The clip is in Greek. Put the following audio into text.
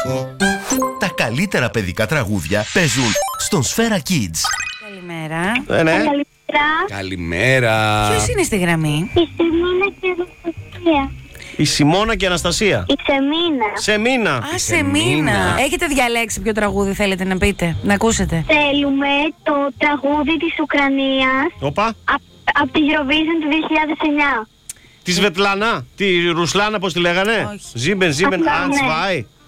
Τα καλύτερα παιδικά τραγούδια παίζουν στον Σφαίρα Kids. Καλημέρα. Ναι. Καλημέρα. Ποιος είναι στη γραμμή? Η Σεμίνα και η Αναστασία. Η Σιμώνα και η Αναστασία. Η Σεμίνα. Σεμίνα. Α, Σεμίνα. Έχετε διαλέξει ποιο τραγούδι θέλετε να πείτε, να ακούσετε? Θέλουμε το τραγούδι της Ουκρανίας Οπα. από τη Eurovision του 2009. Τη Σβετλάνα. Τη Ρουσλάνα, πώς τη λέγανε. Όχι. Ζίμπεν, Απλά, ναι. Ανσβάη.